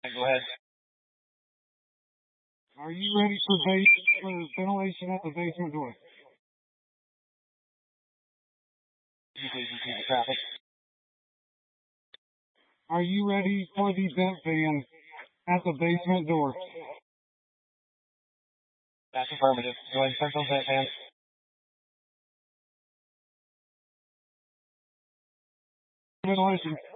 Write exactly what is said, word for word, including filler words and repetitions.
Go ahead. Are you ready for base for ventilation at the basement door? Could you please repeat the traffic? Are you ready for the vent fan at the basement door? That's affirmative. Go ahead and start those vent fans. Ventilation.